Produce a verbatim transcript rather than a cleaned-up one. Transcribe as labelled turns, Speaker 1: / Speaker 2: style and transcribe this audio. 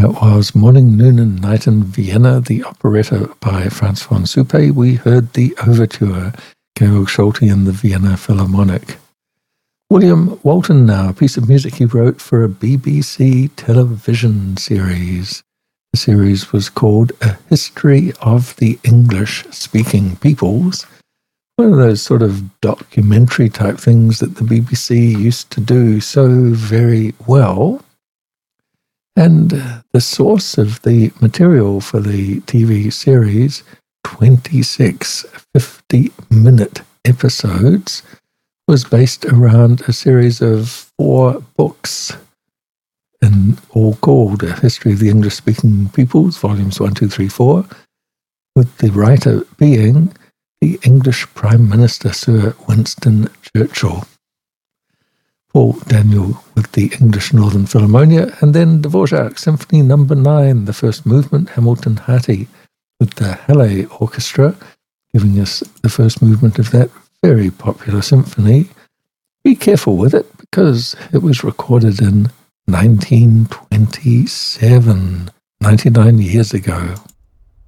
Speaker 1: That was Morning, Noon and Night in Vienna, the operetta by Franz von Suppe. We heard the overture, Georg Solti and the Vienna Philharmonic. William Walton now, a piece of music he wrote for a B B C television series. The series was called A History of the English-Speaking Peoples. One of those sort of documentary type things that the B B C used to do so very well. And the source of the material for the T V series, twenty-six fifty-minute episodes, was based around a series of four books, and all called A History of the English-Speaking Peoples, volumes one, two, three, four, with the writer being the English Prime Minister, Sir Winston Churchill. Paul Daniel with the English Northern Philharmonia, and then Dvorak Symphony Number nine, the first movement, Hamilton Harty with the Halle Orchestra, giving us the first movement of that very popular symphony. Be careful with it, because it was recorded in nineteen twenty-seven, ninety-nine years ago.